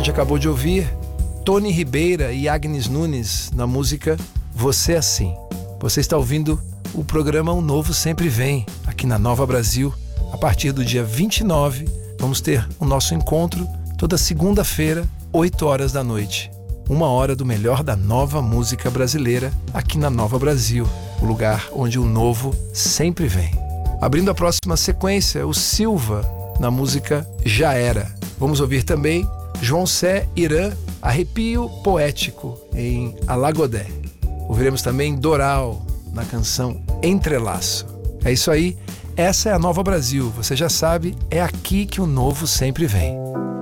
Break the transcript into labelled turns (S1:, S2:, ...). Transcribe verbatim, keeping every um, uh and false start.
S1: gente acabou de ouvir Tony Ribeira e Agnes Nunes na música Você Assim. Você está ouvindo o programa Um Novo Sempre Vem, aqui na Nova Brasil. A partir do dia vinte e nove, vamos ter o nosso encontro toda segunda-feira, oito horas da noite. Uma hora do melhor da nova música brasileira aqui na Nova Brasil, o lugar onde o novo sempre vem. Abrindo a próxima sequência, o Silva na música Já Era. Vamos ouvir também João Sé Irã, Arrepio Poético, em Alagodé. Ouviremos também Doral, na canção Entrelaço. É isso aí, essa é a Nova Brasil. Você já sabe, é aqui que o novo sempre vem.